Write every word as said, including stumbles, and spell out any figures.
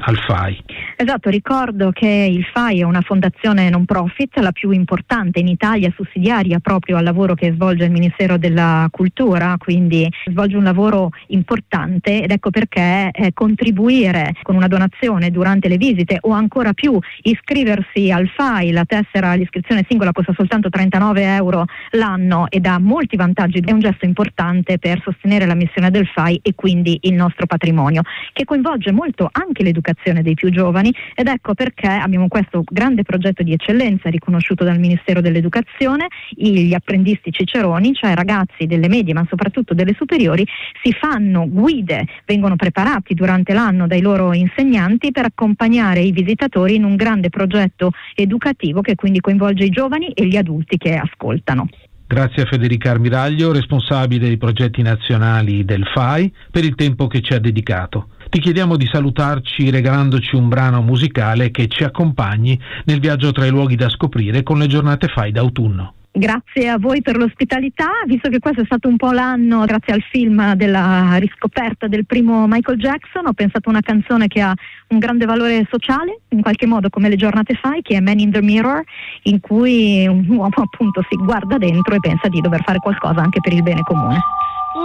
al F A I. Esatto, ricordo che il F A I è una fondazione non profit, la più importante in Italia, sussidiaria proprio al lavoro che svolge il Ministero della Cultura, quindi svolge un lavoro importante, ed ecco perché eh, contribuire con una donazione durante le visite, o ancora più iscriversi al F A I, la tessera, l'iscrizione singola costa soltanto trentanove euro l'anno e dà molti vantaggi, è un gesto importante per sostenere la missione del F A I e quindi il nostro patrimonio, che coinvolge molto anche l'educazione dei più giovani, ed ecco perché abbiamo questo grande progetto di eccellenza riconosciuto dal Ministero dell'Educazione. Gli apprendisti ciceroni, cioè ragazzi delle medie ma soprattutto delle superiori, si fanno guide, vengono preparati durante l'anno dai loro insegnanti per accompagnare i visitatori in un grande progetto educativo che quindi coinvolge i giovani e gli adulti che ascoltano. Grazie a Federica Armiraglio, responsabile dei progetti nazionali del F A I, per il tempo che ci ha dedicato. Ti chiediamo di salutarci regalandoci un brano musicale che ci accompagni nel viaggio tra i luoghi da scoprire con le giornate F A I d'autunno. Grazie a voi per l'ospitalità, visto che questo è stato un po' l'anno, grazie al film, della riscoperta del primo Michael Jackson, ho pensato a una canzone che ha un grande valore sociale, in qualche modo come le giornate F A I, che è Man in the Mirror, in cui un uomo appunto si guarda dentro e pensa di dover fare qualcosa anche per il bene comune.